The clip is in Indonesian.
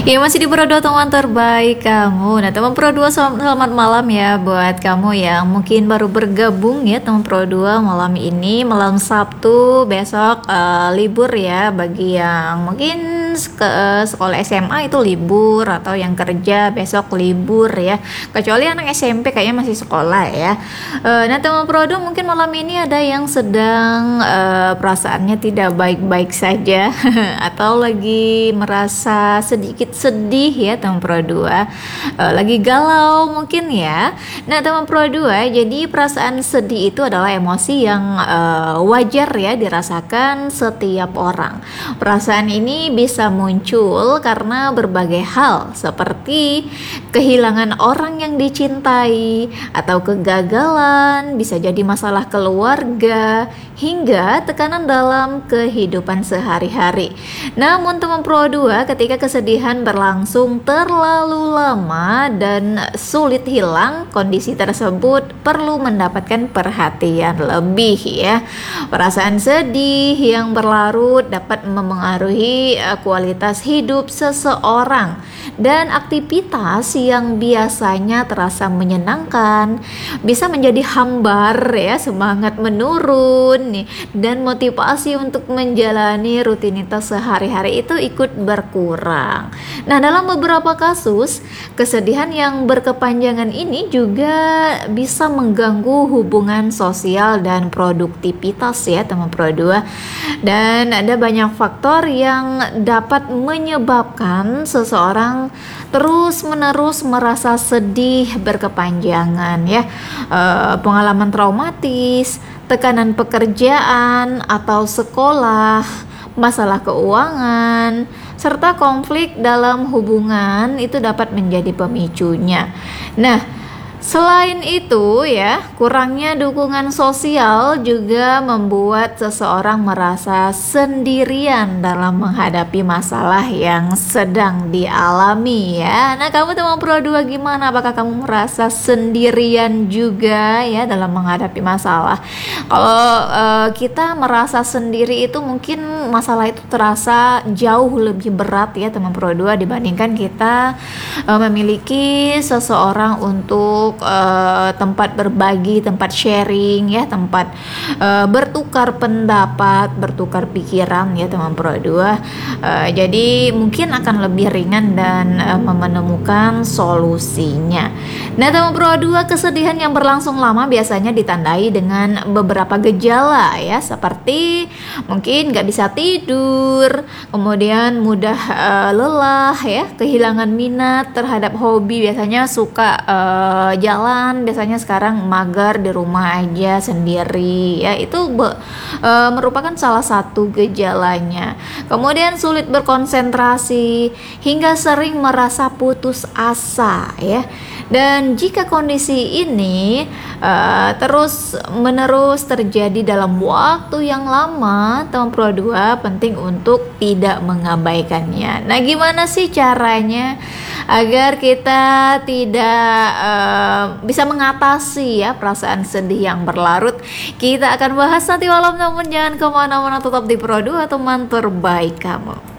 Ya masih di Pro 2 teman terbaik kamu. Nah teman Pro 2 selamat malam ya buat kamu yang mungkin baru bergabung ya teman Pro 2 malam ini, malam Sabtu. Besok libur ya bagi yang mungkin sekolah SMA itu libur, atau yang kerja besok libur ya. Kecuali anak SMP kayaknya masih sekolah ya. Nah teman Pro 2 mungkin malam ini ada yang sedang perasaannya tidak baik-baik saja atau lagi merasa sedikit sedih ya teman Pro 2, lagi galau mungkin ya. Nah teman Pro 2, jadi perasaan sedih itu adalah emosi yang wajar ya dirasakan setiap orang. Perasaan ini bisa muncul karena berbagai hal seperti kehilangan orang yang dicintai atau kegagalan, bisa jadi masalah keluarga, hingga tekanan dalam kehidupan sehari-hari. Namun teman Pro 2, ketika kesedihan berlangsung terlalu lama dan sulit hilang, kondisi tersebut perlu mendapatkan perhatian lebih ya. Perasaan sedih yang berlarut dapat memengaruhi kualitas hidup seseorang, dan aktivitas yang biasanya terasa menyenangkan bisa menjadi hambar ya, semangat menurun nih, dan motivasi untuk menjalani rutinitas sehari-hari itu ikut berkurang. Nah, dalam beberapa kasus, kesedihan yang berkepanjangan ini juga bisa mengganggu hubungan sosial dan produktivitas ya teman Pro 2. Dan ada banyak faktor yang dapat menyebabkan seseorang terus-menerus merasa sedih berkepanjangan ya. Pengalaman traumatis, tekanan pekerjaan atau sekolah, masalah keuangan, serta konflik dalam hubungan itu dapat menjadi pemicunya. Nah, selain itu ya, kurangnya dukungan sosial juga membuat seseorang merasa sendirian dalam menghadapi masalah yang sedang dialami ya. Nah, kamu teman Pro 2 gimana? Apakah kamu merasa sendirian juga ya dalam menghadapi masalah? Kalau kita merasa sendiri itu mungkin masalah itu terasa jauh lebih berat ya teman Pro 2 dibandingkan kita memiliki seseorang untuk tempat berbagi, tempat sharing ya, tempat bertukar pendapat, bertukar pikiran ya teman Pro 2. Jadi mungkin akan lebih ringan dan menemukan solusinya. Nah teman Pro 2, kesedihan yang berlangsung lama biasanya ditandai dengan beberapa gejala ya, seperti mungkin gak bisa tidur, kemudian mudah lelah ya, kehilangan minat terhadap hobi, biasanya suka jalan, biasanya sekarang mager di rumah aja sendiri ya, itu merupakan salah satu gejalanya. Kemudian sulit berkonsentrasi hingga sering merasa putus asa ya. Dan jika kondisi ini terus menerus terjadi dalam waktu yang lama, teman Pro 2 penting untuk tidak mengabaikannya. Nah, gimana sih caranya agar kita tidak bisa mengatasi ya perasaan sedih yang berlarut? Kita akan bahas nanti malam, namun jangan kemana-mana, tetap di Pro 2 teman terbaik kamu.